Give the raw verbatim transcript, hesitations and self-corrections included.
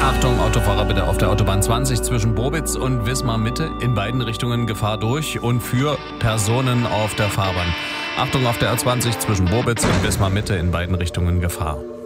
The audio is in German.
Achtung, Autofahrer bitte auf der Autobahn zwanzig zwischen Bobitz und Wismar Mitte in beiden Richtungen Gefahr durch und für Personen auf der Fahrbahn. Achtung, auf der A zwanzig zwischen Bobitz und Wismar Mitte in beiden Richtungen Gefahr.